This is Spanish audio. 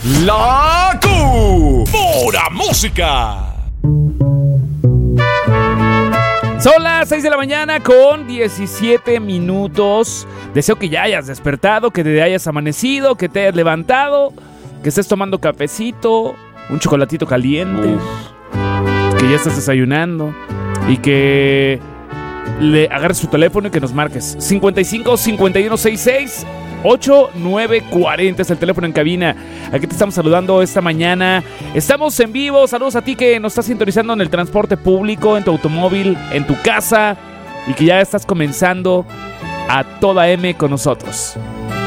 La Pura Música. Son las 6 de la mañana con 17 minutos. Deseo que ya hayas despertado, que te hayas amanecido, que te hayas levantado, que estés tomando cafecito, un chocolatito caliente, que ya estás desayunando y que le agarres tu teléfono y que nos marques 55 51 66 8940 es el teléfono en cabina. Aquí te estamos saludando esta mañana. Estamos en vivo. Saludos a ti que nos estás sintonizando en el transporte público, en tu automóvil, en tu casa y que ya estás comenzando a toda M con nosotros.